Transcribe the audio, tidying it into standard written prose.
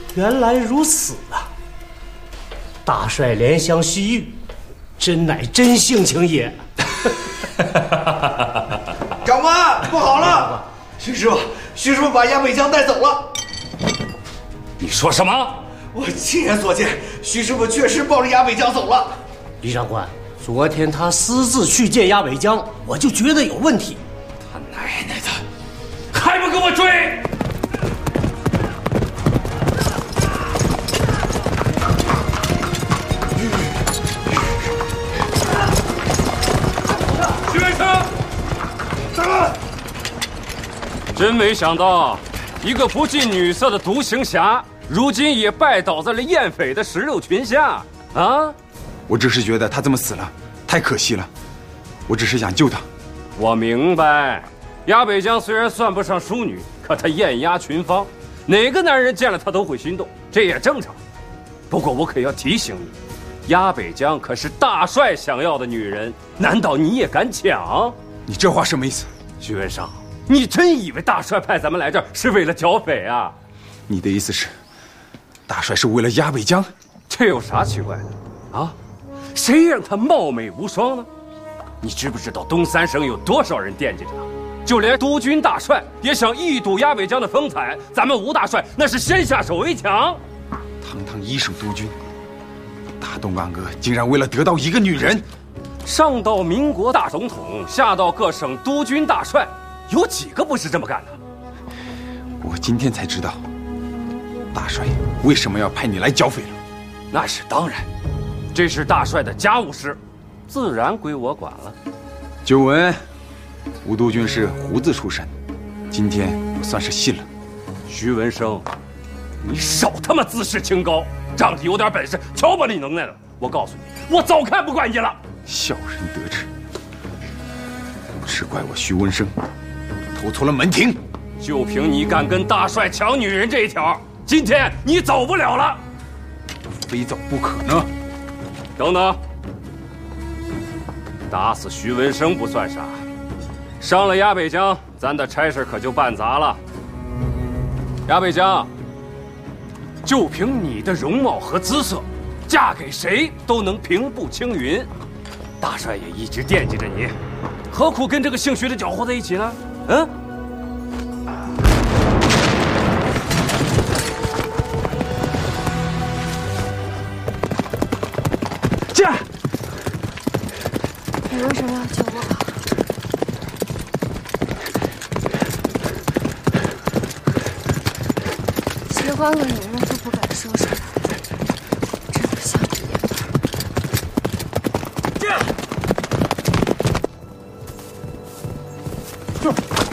原来如此啊！大帅怜香惜玉，真乃真性情也。 长官，不好了！徐师傅把鸭北江带走了。 你说什么？ 我亲眼所见，徐师傅确实抱着鸭北江走了。 李长官，昨天他私自去见鸭北江，我就觉得有问题。 他奶奶的，还不给我追！徐文生， 长官， 真没想到，一个不近女色的独行侠，如今也拜倒在了燕匪的石榴裙下啊！ 我只是觉得他这么死了，太可惜了。我只是想救他。 我明白，鸭北江虽然算不上淑女，可她艳压群芳，哪个男人见了她都会心动，这也正常。不过我可要提醒你，鸭北江可是大帅想要的女人，难道你也敢抢？ 你这话什么意思？ 徐文生，你真以为大帅派咱们来这儿是为了剿匪啊？ 你的意思是，大帅是为了鸭北江？ 这有啥奇怪的啊？谁让她貌美无双呢？你知不知道东三省有多少人惦记着她？就连督军大帅也想一睹鸭北江的风采，咱们吴大帅那是先下手为强。 堂堂一省督军，大东安哥竟然为了得到一个女人， 上到民国大总统，下到各省督军大帅，有几个不是这么干的？ 我今天才知道，大帅为什么要派你来剿匪了。 那是当然，这是大帅的家务事，自然归我管了。 久闻吴督军是胡子出身，今天我算是信了。 徐文生，你少他妈自视清高，仗着有点本事，瞧把你能耐了！我告诉你，我早看不惯你了。 小人得志，只怪我徐文生投错了门庭。 就凭你敢跟大帅抢女人这一条，今天你走不了了。 非走不可呢。 等等，打死徐文生不算啥，伤了鸭北江，咱的差事可就办砸了。鸭北江，就凭你的容貌和姿色，嫁给谁都能平步青云。大帅也一直惦记着你，何苦跟这个姓徐的搅和在一起呢？嗯。 你为什么要救我？喜欢个女人都不敢说出来，真不像你演的。